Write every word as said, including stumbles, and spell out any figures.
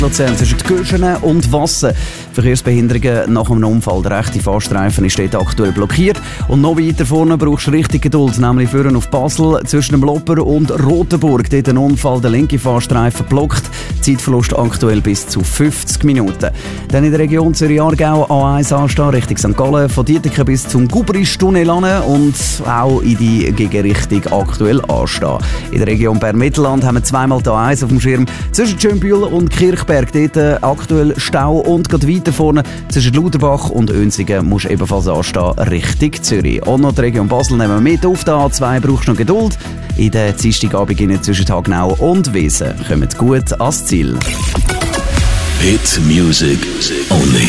Luzern zwischen Göschenen und Wassen. Verkehrsbehinderungen nach einem Unfall. Der rechte Fahrstreifen ist dort aktuell blockiert. Und noch weiter vorne brauchst du richtig Geduld, nämlich vorne auf Basel zwischen dem Lopper und Rotenburg. Dort ein Unfall, der linke Fahrstreifen blockt. Zeitverlust aktuell bis zu fünfzig Minuten. Dann in der Region Zürich-Aargau A eins anstehen, Richtung Sankt Gallen, von Dieteken bis zum Gubristunnel und auch in die Gegenrichtung aktuell anstehen. In der Region Bern-Mittelland haben wir zweimal die A eins auf dem Schirm. Zwischen Schönbühl und Kirchberg dort aktuell Stau und gerade weiter vorne zwischen Lauterbach und Önsigen musst du ebenfalls anstehen, Richtung Zürich. Und noch die Region Basel nehmen wir mit auf. Der A zwei brauchst du noch Geduld. In der Dienstagabend zwischen Hagnau und Wiesen kommt gut ans Ziel. Hit Music Only.